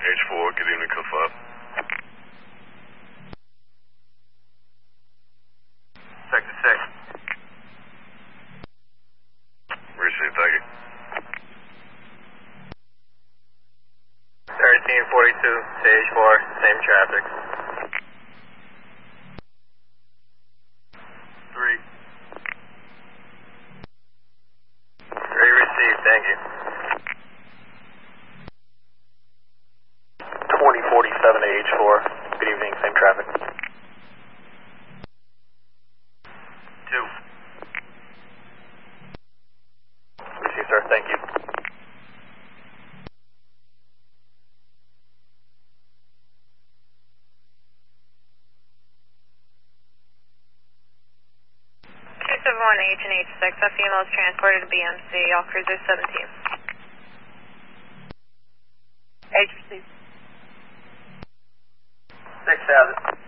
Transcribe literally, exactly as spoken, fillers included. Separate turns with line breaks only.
H four, good evening, Cliff up. Sector six. Received, thank you. thirteen forty-two to H four, same traffic. Three. Three received, thank you. twenty forty-seven to H four, good evening, same traffic. Two. Received, sir, thank you.
two seven one H and H six, a female is transported to B M C, all cruiser seventeen. H received.
Six has it.